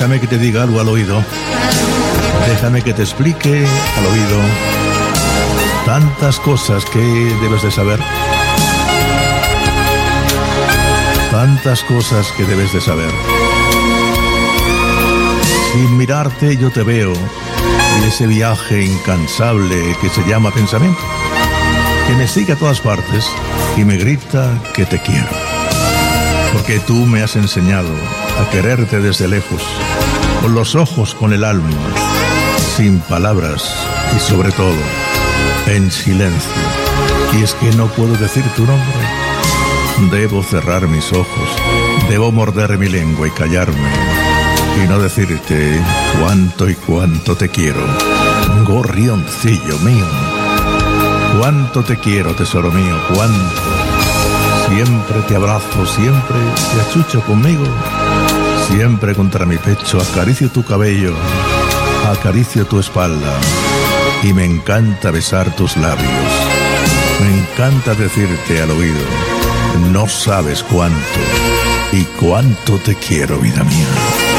Déjame que te diga algo al oído. Déjame que te explique al oído tantas cosas que debes de saber. Tantas cosas que debes de saber. Sin mirarte yo te veo en ese viaje incansable que se llama pensamiento, que me sigue a todas partes y me grita que te quiero. Porque tú me has enseñado a quererte desde lejos, con los ojos, con el alma, sin palabras y sobre todo en silencio. Y es que no puedo decir tu nombre. Debo cerrar mis ojos, debo morder mi lengua y callarme y no decirte cuánto y cuánto te quiero, gorrioncillo mío. Cuánto te quiero, tesoro mío, cuánto. Siempre te abrazo, siempre te achucho conmigo, siempre contra mi pecho acaricio tu cabello, acaricio tu espalda y me encanta besar tus labios. Me encanta decirte al oído, no sabes cuánto y cuánto te quiero, vida mía.